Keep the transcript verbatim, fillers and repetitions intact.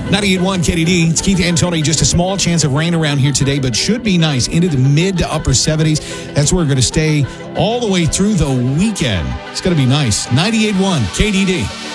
ninety-eight point one K D D. It's Keith and Tony. Just a small chance of rain around here today, but should be nice. Into the mid to upper seventies. That's where we're going to stay all the way through the weekend. It's going to be nice. ninety-eight point one K D D.